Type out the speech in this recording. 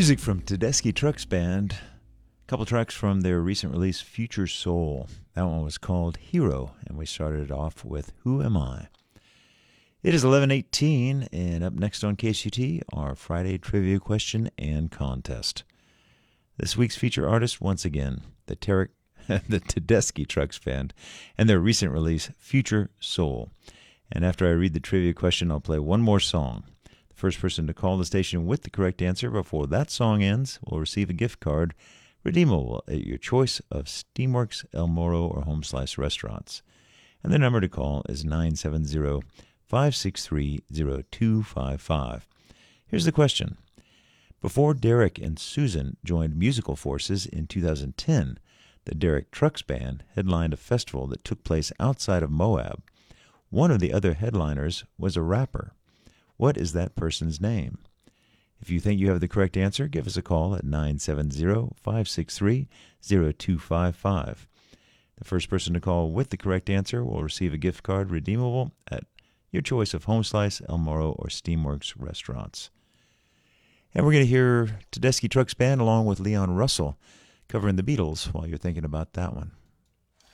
Music from Tedeschi Trucks Band. A couple tracks from their recent release, Future Soul. That one was called Hero, and we started it off with Who Am I? It is 11:18, and up next on KCT, our Friday trivia question and contest. This week's feature artist, once again, the Tedeschi Trucks Band, and their recent release, Future Soul. And after I read the trivia question, I'll play one more song. The first person to call the station with the correct answer before that song ends will receive a gift card redeemable at your choice of Steamworks, El Moro, or Home Slice restaurants. And the number to call is 970-563-0255. Here's the question. Before Derek and Susan joined Musical Forces in 2010, the Derek Trucks Band headlined a festival that took place outside of Moab. One of the other headliners was a rapper. What is that person's name? If you think you have the correct answer, give us a call at 970-563-0255. The first person to call with the correct answer will receive a gift card redeemable at your choice of Home Slice, El Moro, or Steamworks restaurants. And we're going to hear Tedeschi Trucks Band along with Leon Russell covering the Beatles while you're thinking about that one.